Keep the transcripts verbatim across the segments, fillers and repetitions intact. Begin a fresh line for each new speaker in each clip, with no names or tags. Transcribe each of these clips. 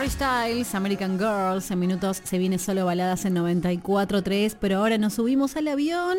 Harry Styles, American Girls. En minutos se viene solo baladas en noventa y cuatro tres, pero ahora nos subimos al avión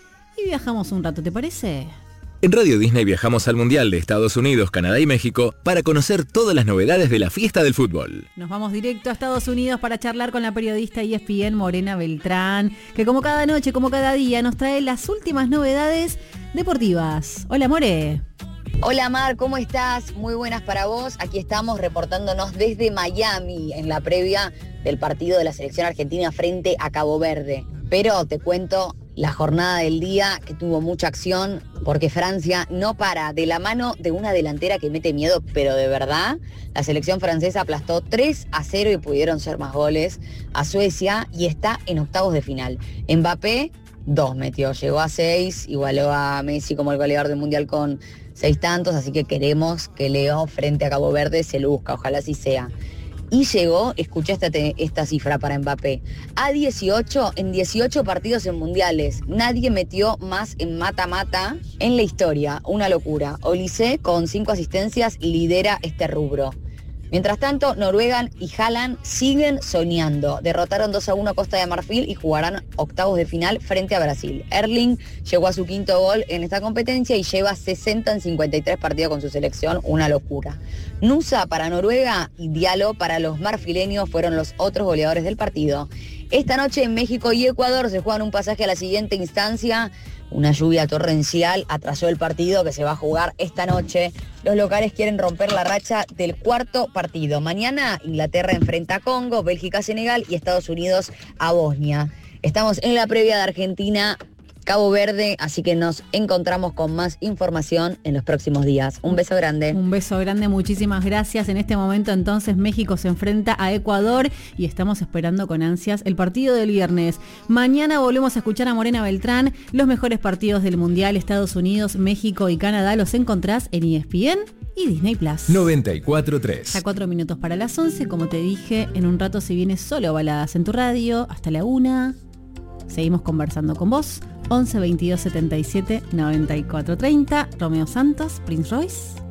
y viajamos un rato, ¿te parece?
En Radio Disney viajamos al Mundial de Estados Unidos, Canadá y México para conocer todas las novedades de la fiesta del fútbol.
Nos vamos directo a Estados Unidos para charlar con la periodista E S P N Morena Beltrán, que como cada noche, como cada día, nos trae las últimas novedades deportivas. Hola, More.
Hola Mar, ¿cómo estás? Muy buenas para vos. Aquí estamos reportándonos desde Miami en la previa del partido de la selección argentina frente a Cabo Verde. Pero te cuento la jornada del día que tuvo mucha acción porque Francia no para, de la mano de una delantera que mete miedo, pero de verdad. La selección francesa aplastó tres a cero y pudieron ser más goles a Suecia y está en octavos de final. Mbappé, dos metió, llegó a seis, igualó a Messi como el goleador del Mundial con seis tantos, así que queremos que Leo frente a Cabo Verde se luzca, ojalá así sea. Y llegó, escuché esta, esta cifra para Mbappé, a dieciocho en dieciocho partidos en mundiales. Nadie metió más en mata-mata en la historia, una locura. Olise con cinco asistencias lidera este rubro. Mientras tanto, Noruega y Haaland siguen soñando. Derrotaron dos a uno a Costa de Marfil y jugarán octavos de final frente a Brasil. Erling llegó a su quinto gol en esta competencia y lleva sesenta en cincuenta y tres partidos con su selección, una locura. Nusa para Noruega y Diallo para los marfileños fueron los otros goleadores del partido. Esta noche en México y Ecuador se juegan un pasaje a la siguiente instancia. Una lluvia torrencial atrasó el partido que se va a jugar esta noche. Los locales quieren romper la racha del cuarto partido. Mañana Inglaterra enfrenta a Congo, Bélgica a Senegal y Estados Unidos a Bosnia. Estamos en la previa de Argentina, Cabo Verde, así que nos encontramos con más información en los próximos días. Un beso grande.
Un beso grande, muchísimas gracias. En este momento entonces México se enfrenta a Ecuador y estamos esperando con ansias el partido del viernes. Mañana volvemos a escuchar a Morena Beltrán. Los mejores partidos del Mundial, Estados Unidos, México y Canadá los encontrás en E S P N y Disney Plus.
noventa y cuatro tres.
A cuatro minutos para las once, como te dije, en un rato se viene solo baladas en tu radio, hasta la una. Seguimos conversando con vos. once veintidós setenta y siete noventa y cuatro treinta. Romeo Santos, Prince Royce.